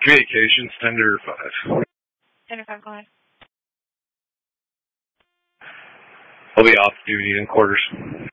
Communications, Tender 5. Tender 5, go ahead. I'll be off duty in quarters.